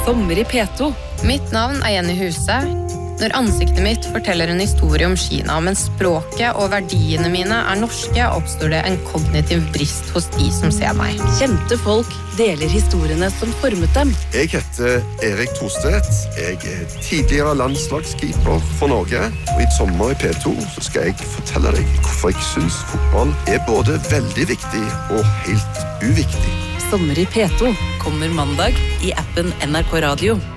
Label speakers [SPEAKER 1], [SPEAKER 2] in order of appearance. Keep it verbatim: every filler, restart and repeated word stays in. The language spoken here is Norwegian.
[SPEAKER 1] Sommer i P to.
[SPEAKER 2] Mitt navn er Jenny Huse. Når ansiktet mitt forteller en historie om Kina, men språket og verdiene mine er norske, oppstår det en kognitiv brist hos de som ser meg.
[SPEAKER 1] Kjente folk deler historiene som formet dem.
[SPEAKER 3] Jeg heter Erik Thorstvedt. Jeg er tidligere landslagskeeper for Norge. Og i sommer i P to så skal jeg fortelle deg hvorfor jeg synes fotball er både veldig viktig og helt uviktig.
[SPEAKER 1] Sommer i P to kommer mandag i appen N R K Radio.